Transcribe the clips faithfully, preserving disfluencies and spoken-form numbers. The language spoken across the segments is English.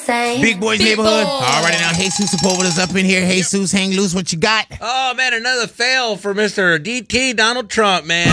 same. Big Boys Big Neighborhood. Boy. All right, now Jesus Sepulveda's up in here. Jesus, hang loose. What you got? Oh, man, another fail for Mister D T Donald Trump, man.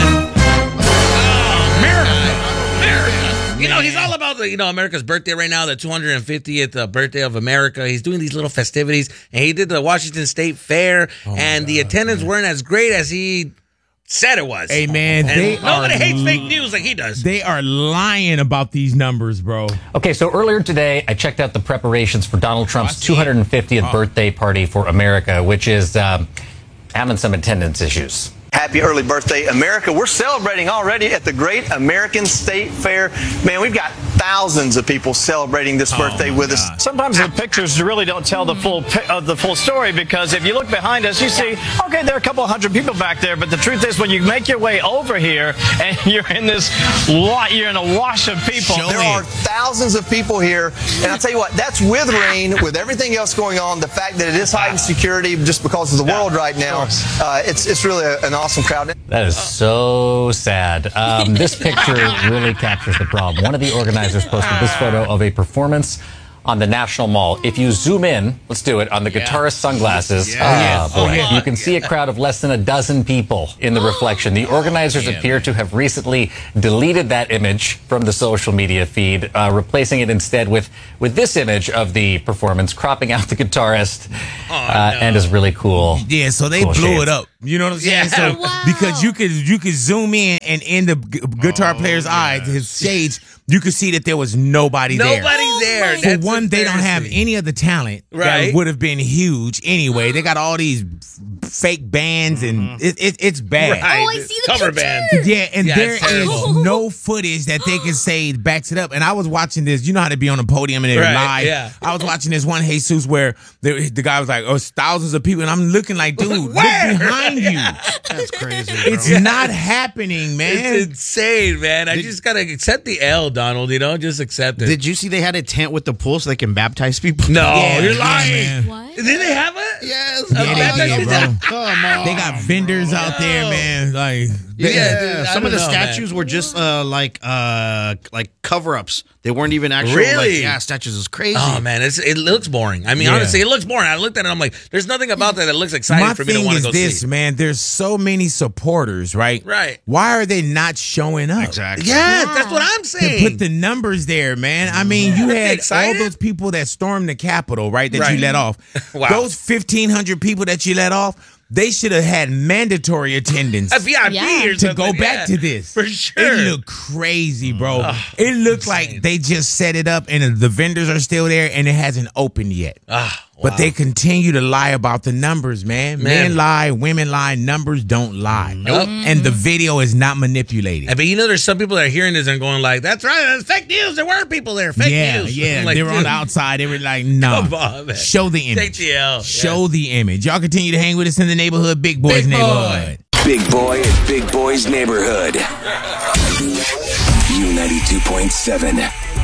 Oh, America. America. You know, he's all about the, you know, America's birthday right now, the two hundred fiftieth uh, birthday of America. He's doing these little festivities, and he did the Washington State Fair, Oh and the God, attendance man. weren't as great as he said it was. Hey, man, And they nobody are hates l- fake news like he does. They are lying about these numbers, bro. Okay, so earlier today, I checked out the preparations for Donald Trump's two hundred fiftieth birthday party for America, which is um, having some attendance issues. Happy early birthday, America. We're celebrating already at the Great American State Fair. Man, we've got thousands of people celebrating this birthday with us. Sometimes the pictures really don't tell the full pi- uh, the full story, because if you look behind us, you see, okay, there are a couple hundred people back there, but the truth is, when you make your way over here and you're in this lot, you're in a wash of people. Show There it. are thousands of people here, and I'll tell you what, that's with rain, with everything else going on, the fact that it is heightened security just because of the world right now. Uh, it's it's really a, an awesome crowd. That is so sad. Um, this picture really captures the problem. One of the organizers posted this photo of a performance on the National Mall. If you zoom in, let's do it, on the guitarist sunglasses, Yeah. oh, boy, Oh, yeah. you can see a crowd of less than a dozen people in the reflection. The organizers appear to have recently deleted that image from the social media feed, uh, replacing it instead with, with this image of the performance, cropping out the guitarist, uh, and is really cool. Yeah, so they Cool blew shades. it up. You know what I'm saying? Yeah. So Wow. because you could you could zoom in, and in the gu- guitar player's eyes, his shades, you could see that there was nobody, there. Nobody Oh, there. my For That's one, they don't have embarrassing. any of the talent Right. that would have been huge anyway. They got all these f- fake bands, and it, it, it's bad. Right. Oh, I see the Cover picture. band. Yeah, and Yeah, there it's is terrible. no footage that they can say backs it up. And I was watching this. You know how to be on a podium and they're Right, live. yeah. I was watching this one Jesus where the, the guy was like, "Oh, it's thousands of people," and I'm looking like, "Dude, look Where? behind you. That's crazy. It's not happening, man." It's insane, man. I Did- just gotta accept the L, Donald. You know, just accept it. Did you see they had a tent with the pool so they can baptize people? no, Yeah, you're yeah, lying. man. What? Did they have it? Yes. Yeah, they baptized did, people? bro. Come on. They got vendors out there, man. Like, Yeah, Yeah, dude, I some of the don't know, man. statues were just uh, like uh, like cover-ups. They weren't even actual. Really? Like, yeah, statues. It's crazy. Oh man, it's, it looks boring. I mean, Yeah. honestly, it looks boring. I looked at it, I'm like, there's nothing about that that looks exciting my for me to thing want to is go this, see. man. There's so many supporters, right? Right. Why are they not showing up? Exactly. Yeah, that's what I'm To saying. put the numbers there, man. I mean, you Aren't they had all excited? those people that stormed the Capitol, right? That you Right. let off. Wow. Those fifteen hundred people that you let off, they should have had mandatory attendance A V I P Yeah. or to something. go back yeah. to this. For sure. It looked crazy, bro. it looked like they just set it up and the vendors are still there and it hasn't opened yet. Ah, But wow. they continue to lie about the numbers, man. Man. Men lie, women lie, numbers don't lie. Nope. And the video is not manipulated. But you know, there's some people that are hearing this and going like, "That's right, that's fake news. There were people there. Fake yeah, news." yeah. I'm like, they were on dude, the outside. They were like, no. Come on, man. Show the image. Take the L. Show the image. Y'all continue to hang with us in the neighborhood, Big Boys Big Boy. Neighborhood. Big Boy and Big Boy's Neighborhood. U ninety-two point seven.